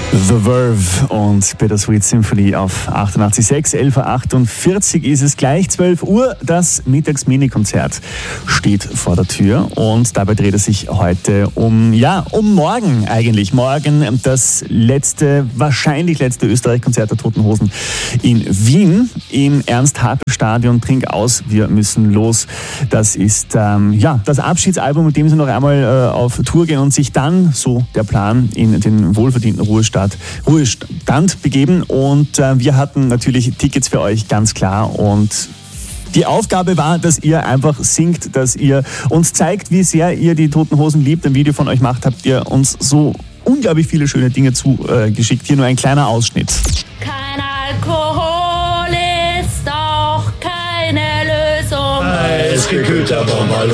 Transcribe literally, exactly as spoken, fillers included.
The Verve und Bittersweet Symphony auf achtundachtzig Komma sechs, elf Uhr achtundvierzig ist es gleich, zwölf Uhr. Das Mittags-Mini-Konzert steht vor der Tür und dabei dreht es sich heute um, ja, um morgen eigentlich. Morgen das letzte, wahrscheinlich letzte Österreich-Konzert der Toten Hosen in Wien im Ernst-Happel-Stadion. Trink aus, wir müssen los. Das ist ähm, ja, das Abschiedsalbum, mit dem sie noch einmal äh, auf Tour gehen und sich dann, so der Plan, in den wohlverdienten Ruhestand Ruhestand begeben, und äh, wir hatten natürlich Tickets für euch, ganz klar, und die Aufgabe war, dass ihr einfach singt, dass ihr uns zeigt, wie sehr ihr die Toten Hosen liebt. Ein Video von euch macht, habt ihr uns so unglaublich viele schöne Dinge zugeschickt. Äh, Hier nur ein kleiner Ausschnitt. Kein Alkohol ist auch keine Lösung. Eisgekühlter Bomber.